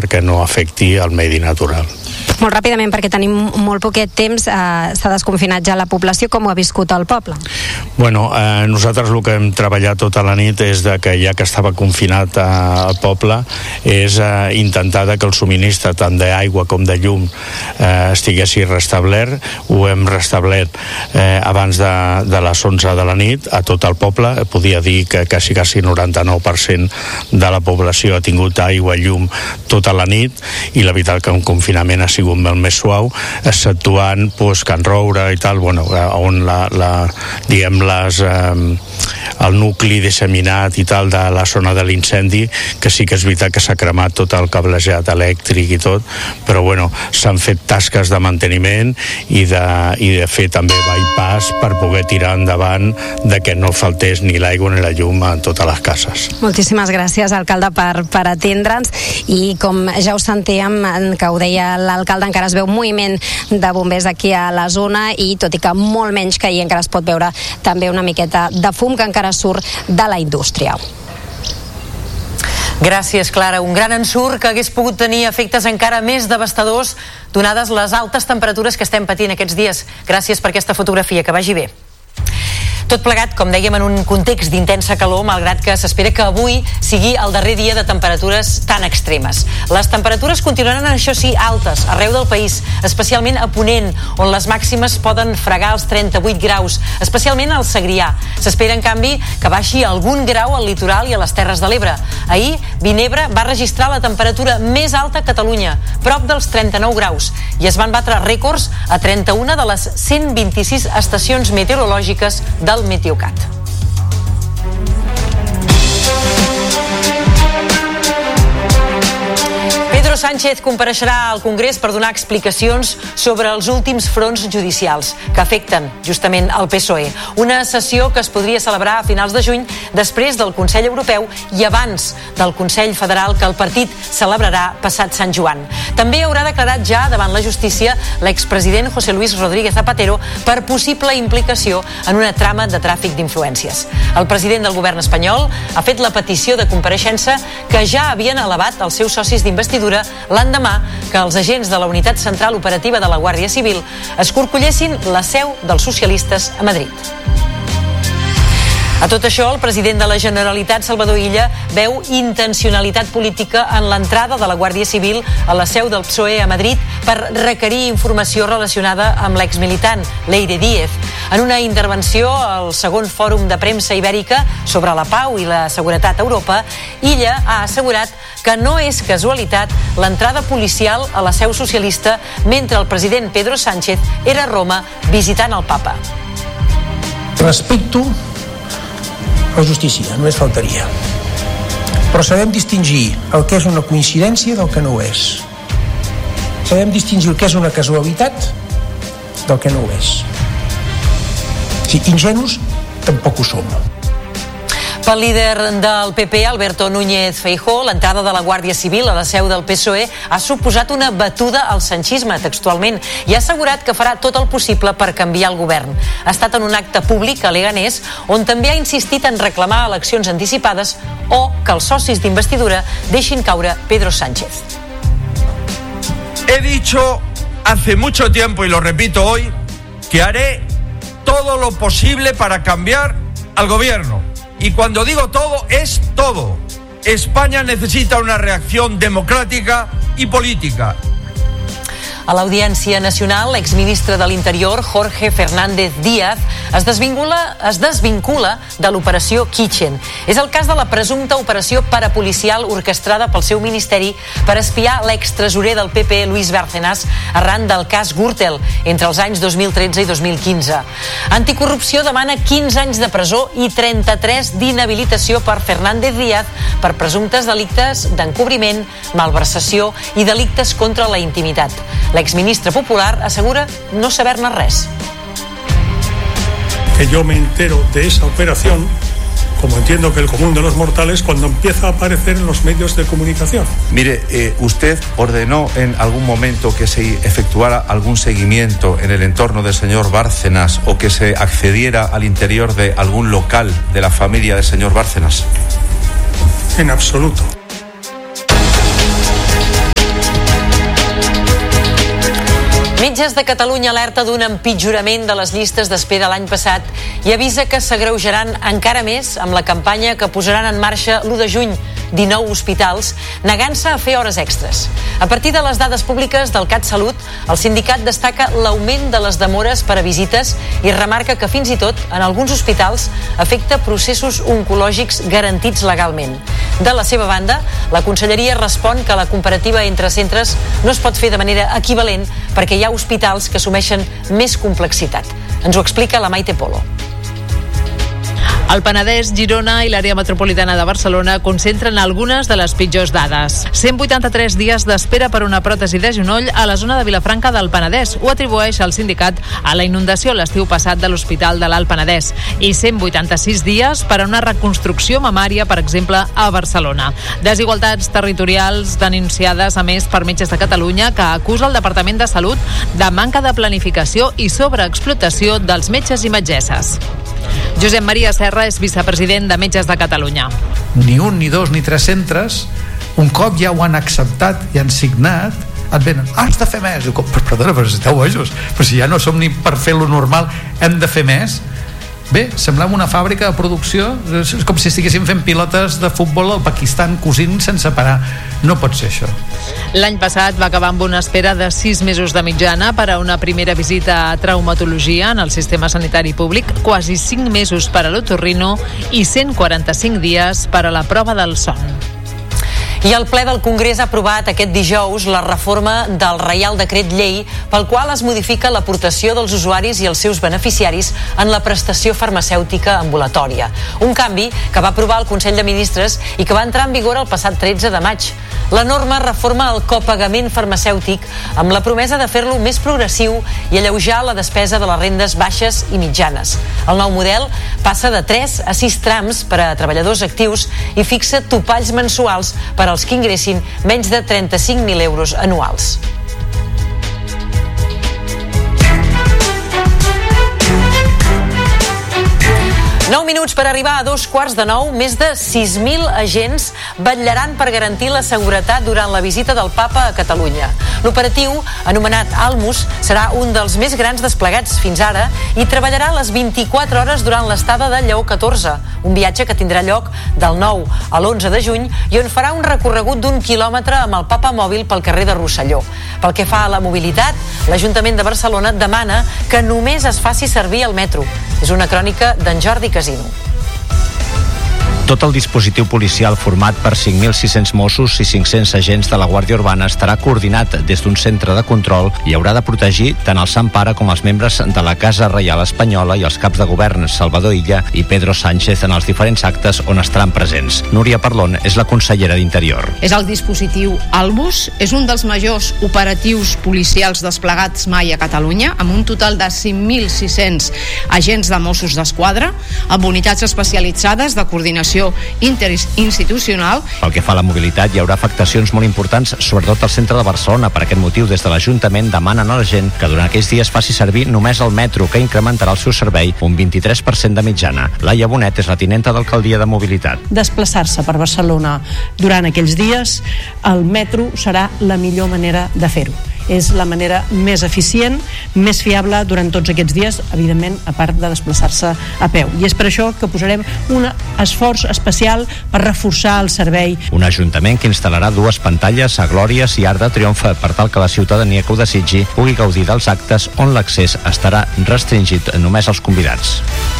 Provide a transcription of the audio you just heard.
perquè no afecti el medi natural. Molt ràpidament, perquè tenim molt poquet temps, s'ha desconfinat ja la població. Com ho ha viscut el poble? Bueno, nosaltres el que hem treballat tota la nit és que ja que estava confinat al poble és intentar que el subministre tant d'aigua com de llum estiguessi restablert. Ho hem restablert abans de les 11 de la nit a tot el poble. Podia dir que quasi 99% de la població ha tingut aigua i llum tota la nit, i la veritat que un confinament ha sigut molt més suau, exceptuant Can Roure i tal, on el nucli disseminat i tal de la zona de l'incendi, que sí que és veritat que s'ha cremat tot el cablejat elèctric i tot, però s'han fet tasques de manteniment i de fer també bypass per poder tirar endavant de que no faltés ni l'aigua ni la llum a totes les cases. Moltíssimes gràcies, alcalde, per atendre'ns, i com ja ho sentíem, que ho deia l'alcalde, encara es veu moviment de bombers aquí a la zona, i tot i que molt menys que ahir, encara es pot veure també una miqueta de fum que encara surt de la indústria. Gràcies, Clara. Un gran ensurt que hagués pogut tenir efectes encara més devastadors donades les altes temperatures que estem patint aquests dies. Gràcies per aquesta fotografia, que vagi bé. Tot plegat, com dèiem, en un context d'intensa calor, malgrat que s'espera que avui sigui el darrer dia de temperatures tan extremes. Les temperatures continuaran, això sí, altes arreu del país, especialment a Ponent, on les màximes poden fregar els 38 graus, especialment al Segrià. S'espera, en canvi, que baixi algun grau al litoral i a les Terres de l'Ebre. Ahir, Vinebre va registrar la temperatura més alta a Catalunya, prop dels 39 graus, i es van batre rècords a 31 de les 126 estacions meteorològiques del Meteocat. Pedro Sánchez compareixerà al Congrés per donar explicacions sobre els últims fronts judicials que afecten justament el PSOE. Una sessió que es podria celebrar a finals de juny, després del Consell Europeu i abans del Consell Federal que el partit celebrarà passat Sant Joan. També haurà declarat ja davant la justícia l'expresident José Luis Rodríguez Zapatero per possible implicació en una trama de tràfic d'influències. El president del govern espanyol ha fet la petició de compareixença que ja havien elevat els seus socis d'investidura l'endemà que els agents de la Unitat Central Operativa de la Guàrdia Civil escorcollessin la seu dels socialistes a Madrid. A tot això, el president de la Generalitat, Salvador Illa, veu intencionalitat política en l'entrada de la Guàrdia Civil a la seu del PSOE a Madrid per requerir informació relacionada amb l'exmilitant Leire Díez. En una intervenció al segon fòrum de premsa ibèrica sobre la pau i la seguretat a Europa, Illa ha assegurat que no és casualitat l'entrada policial a la seu socialista mentre el president Pedro Sánchez era a Roma visitant el papa. Respecto la justícia, només faltaria. Però sabem distingir el que és una coincidència del que no ho és. Sabem distingir el que és una casualitat del que no ho és. Si ingenus, tampoc ho som. Pel líder del PP, Alberto Núñez Feijóo, l'entrada de la Guàrdia Civil a la seu del PSOE ha suposat una batuda al sanchisme, textualment, i ha assegurat que farà tot el possible per canviar el govern. Ha estat en un acte públic a Leganés, on també ha insistit en reclamar eleccions anticipades o que els socis d'investidura deixin caure Pedro Sánchez. He dicho hace mucho tiempo, y lo repito hoy, que haré todo lo posible para cambiar al gobierno. Y cuando digo todo, es todo. España necesita una reacción democrática y política. A l'Audiència Nacional, l'exministre de l'Interior, Jorge Fernández Díaz, es desvincula de l'operació Kitchen. És el cas de la presumpta operació parapolicial orquestrada pel seu ministeri per espiar l'extresorer del PP, Luis Bárcenas, arran del cas Gürtel, entre els anys 2013 i 2015. Anticorrupció demana 15 anys de presó i 33 d'inhabilitació per Fernández Díaz per presumptes delictes d'encobriment, malversació i delictes contra la intimitat. L'exministre popular asegura no saber-ne res. Que yo me entero de esa operación, como entiendo que el común de los mortales, cuando empieza a aparecer en los medios de comunicación. Mire, usted ordenó en algún momento que se efectuara algún seguimiento en el entorno del señor Bárcenas o que se accediera al interior de algún local de la familia del señor Bárcenas. En absoluto. Metges de Catalunya alerta d'un empitjorament de les llistes d'espera l'any passat i avisa que s'agreujaran encara més amb la campanya que posaran en marxa l'1 de juny, 19 hospitals, negant-se a fer hores extres. A partir de les dades públiques del CatSalut, el sindicat destaca l'augment de les demores per a visites i remarca que fins i tot en alguns hospitals afecta processos oncològics garantits legalment. De la seva banda, la Conselleria respon que la comparativa entre centres no es pot fer de manera equivalent perquè hi ha hospitals que assumeixen més complexitat. Ens ho explica la Maite Polo. El Penedès, Girona i l'àrea metropolitana de Barcelona concentren algunes de les pitjors dades. 183 dies d'espera per una pròtesi de genoll a la zona de Vilafranca del Penedès. Ho atribueix el sindicat a la inundació l'estiu passat de l'Hospital de l'Alt Penedès. I 186 dies per a una reconstrucció mamària, per exemple, a Barcelona. Desigualtats territorials denunciades, a més, per Metges de Catalunya, que acusa el Departament de Salut de manca de planificació i sobreexplotació dels metges i metgesses. Josep Maria Serra és vicepresident de Metges de Catalunya. Ni un, ni dos, ni tres centres, un cop ja ho han acceptat i han signat, et venen, has de fer més. Perdona, però si esteu bojos, però si ja no som ni per fer lo normal, hem de fer més. Bé, semblava una fàbrica de producció, és com si estiguéssim fent pilotes de futbol al Pakistan cosint sense parar. No pot ser això. L'any passat va acabar amb una espera de 6 mesos de mitjana per a una primera visita a traumatologia en el sistema sanitari públic, quasi 5 mesos per a l'otorrino i 145 dies per a la prova del son. I el ple del Congrés ha aprovat aquest dijous la reforma del Reial Decret Llei pel qual es modifica l'aportació dels usuaris i els seus beneficiaris en la prestació farmacèutica ambulatòria. Un canvi que va aprovar el Consell de Ministres i que va entrar en vigor el passat 13 de maig. La norma reforma el copagament farmacèutic amb la promesa de fer-lo més progressiu i alleujar la despesa de les rendes baixes i mitjanes. El nou model passa de 3 a 6 trams per a treballadors actius i fixa topalls mensuals per als que ingressin menys de 35.000 euros anuals. Nou minuts per arribar a 8:45. Més de 6.000 agents vetllaran per garantir la seguretat durant la visita del Papa a Catalunya. L'operatiu, anomenat Almus, serà un dels més grans desplegats fins ara i treballarà les 24 hores durant l'estada de Lleó XIV, un viatge que tindrà lloc del 9 a l'11 de juny i on farà un recorregut d'1 quilòmetre amb el Papa mòbil pel carrer de Rosselló. Pel que fa a la mobilitat, l'Ajuntament de Barcelona demana que només es faci servir el metro. És una crònica d'en Jordi Casino. Tot el dispositiu policial format per 5.600 Mossos i 500 agents de la Guàrdia Urbana estarà coordinat des d'un centre de control i haurà de protegir tant el Sant Pare com els membres de la Casa Reial Espanyola i els caps de govern Salvador Illa i Pedro Sánchez en els diferents actes on estaran presents. Núria Parlon és la consellera d'Interior. És el dispositiu Almus, és un dels majors operatius policials desplegats mai a Catalunya, amb un total de 5.600 agents de Mossos d'Esquadra, amb unitats especialitzades de coordinació interinstitucional. Pel que fa a la mobilitat, hi haurà afectacions molt importants, sobretot al centre de Barcelona. Per aquest motiu, des de l'Ajuntament demanen a la gent que durant aquells dies faci servir només el metro, que incrementarà el seu servei un 23% de mitjana. Laia Bonet és la tinenta d'alcaldia de mobilitat. Desplaçar-se per Barcelona durant aquells dies, el metro serà la millor manera de fer-ho. És la manera més eficient, més fiable durant tots aquests dies, evidentment, a part de desplaçar-se a peu. I és per això que posarem un esforç especial per reforçar el servei. Un ajuntament que instal·larà 2 pantalles a Glòries i Arc de Triomf per tal que la ciutadania que ho desitgi pugui gaudir dels actes on l'accés estarà restringit només als convidats.